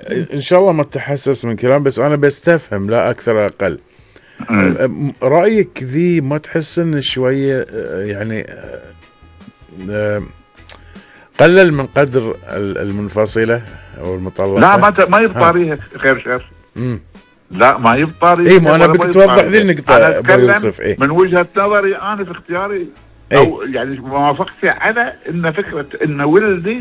ان شاء الله ما تتحسس من كلام، بس انا بستفهم لا اكثر ولا اقل. رايك ذي ما تحس ان شويه يعني قلل من قدر المنفصله او المطلقه؟ لا ما يبطاريها خير شر. لا ما يبطاريها. اي، ما انا بدك توضح ذي النقطه ابو يوسف. إيه؟ من وجهه نظري انا في اختياري او يعني موافقتي على ان فكره ان ولدي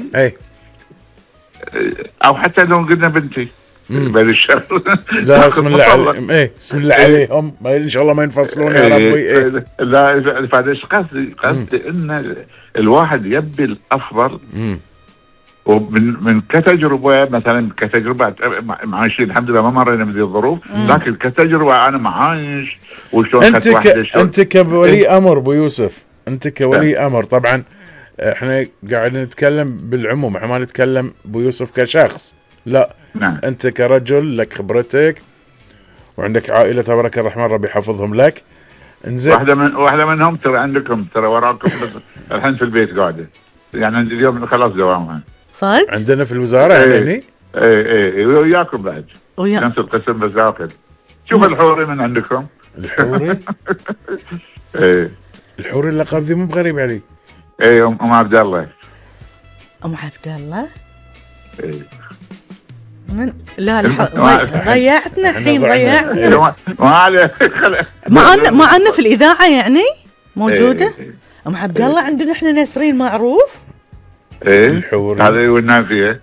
او حتى لو قلنا بنتي بين الشر. لا بسم الله عليهم. بسم الله عليهم، ان شاء الله ما ينفصلون يا ربي. لا فليش قصدي ان الواحد يبي الافضل. ومن كتجربه مثلا كتجربه معايشين الحمد لله ما مرينا بهذه الظروف، لكن كتجربه انا معايش وشلون انت كولي امر ابو يوسف، انت كولي امر طبعا احنا قاعدين نتكلم بالعموم، احنا ما نتكلم ابو يوسف كشخص، لا. نعم. انت كرجل لك خبرتك وعندك عائله تبارك الرحمن، ربي يحفظهم لك. انزين، واحده منهم ترى عندكم، ترى وراكم الحين في البيت قاعده، يعني اليوم خلاص دوامها صدق عندنا في الوزاره. يعني اي وياكم بعد نفس القسم بس داخل. شوف الحوري من عندكم. الحوري الحوري اللقب ذي مو بغريب علي. ام عبد الله. ام عبد الله من لا ضيعتنا الحين، ضيعتنا. ما عندنا في الاذاعه يعني موجوده. ام عبد الله عندنا احنا نسرين معروف. الحوري هذه والنافيه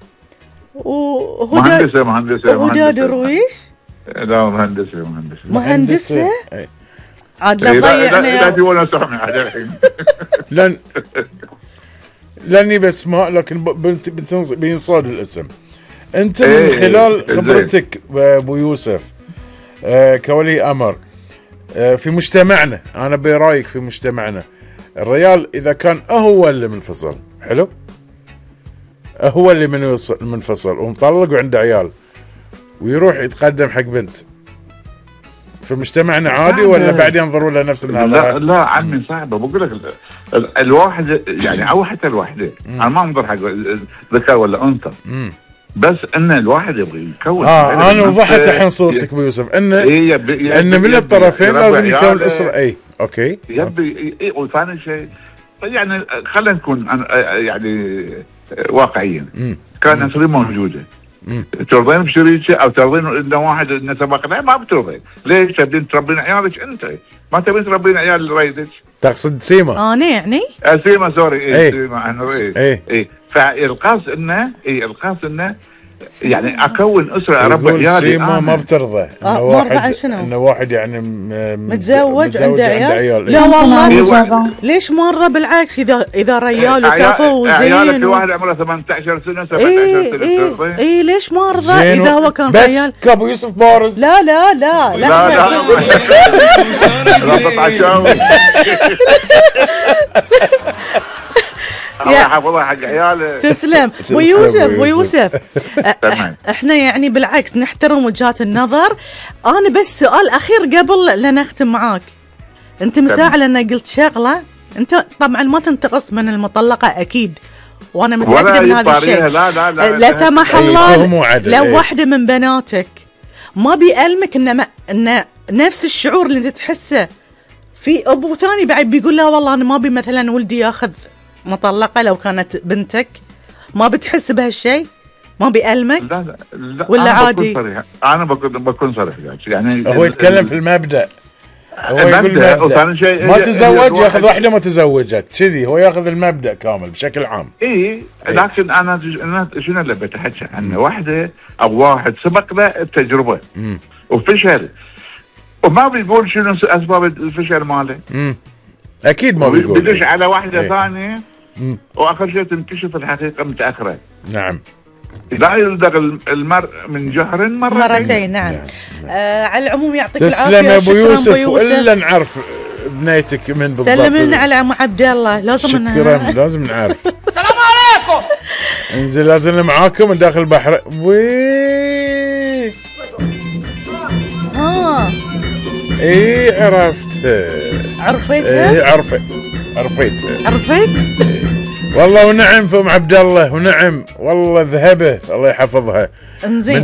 مهندسه وهدى درويش. لا مهندسه عاد لا ضيعنا. لا في ولا سامع على الحين. لاني بسمع لكن بينصاد الاسم. انت من خلال خبرتك ابو يوسف كولي امر في مجتمعنا، انا برايك في مجتمعنا الرجال اذا كان هو اللي منفصل، حلو، هو اللي منفصل ومطلق وعنده عيال ويروح يتقدم حق بنت، في مجتمعنا عادي ولا بعد ينظروا له نفس النظره؟ لا عمي صعبه. بقول لك الواحد يعني او حتى الوحده، انا ما انظر حق ذكر ولا انثى، بس ان الواحد يبغى يكون. انا وضحت الحين صورتك ابو يوسف ان ان من الطرفين لازم يكون اسره. اوكي يبي. وثاني شيء يعني خلينا نكون يعني واقعيين. كان نسرين موجوده، ترضين بشريكه او ترضين ان واحد انه سبق؟ لا ما بترضين. ليش تبين تربين عيالك انت؟ ما تبين تربين عيال اللي ريدك. تقصد سيما؟ انا يعني سيما سوري. سيما انا فالقاص انه يعني اكون اسره اربي عيالي. سيما ما بترضى انه واحد يعني متزوج عنده عيال. لا والله ليش مره بالعكس، اذا ريال وكفو وزين. عيالك واحد عمره 18 سنه 17 سنه. اي ليش ما رضى اذا هو كان ريال؟ بس كابو يوسف بارز. لا الله يحفظها حق عياله. تسلم ويوسف. احنا يعني بالعكس نحترم وجهات النظر. انا بس سؤال اخير قبل لا نختم معاك. انت مساعد لان قلت شغله، انت طبعا ما تنتقص من المطلقه اكيد، وانا متاكده من هذا الشيء. لا سمح الله لو واحده من بناتك ما بيألمك ان نفس الشعور اللي انت تحسه في ابو ثاني بعد بيقول لا والله انا ما بي مثلا ولدي ياخذ مطلقة لو كانت بنتك، ما بتحس بهالشيء؟ ما بيألمك؟ لا ولا عادي؟ أنا بكون صريح يعني. هو يتكلم في المبدأ. هو يقول وثاني شيء ما تزوج ياخذ واحدة ما تزوجت كذي، هو ياخذ المبدأ كامل بشكل عام. لكن أنا شنو اللي بتحكي عنه؟ واحدة أو واحد سبق له التجربة وفشل وما بيقول شنو أسباب الفشل ماله. اكيد ما بيقول. بدش على واحده ثانيه واخر شيء تنكشف الحقيقه متاخره. نعم. لا يلدغ المرء من جحر مرتين. نعم. على العموم يعطيك العافيه. تسلم يا ابو يوسف. والا نعرف بنيتك من بالضبط. سلم لنا على ام عبد الله. شكرا. لازم نعرف. السلام عليكم. انزل لازلنا معاكم من داخل البحر. عرفتها؟ عرفت إيه؟ والله ونعم في ام عبد الله، ونعم والله ذهبه الله يحفظها. انزين.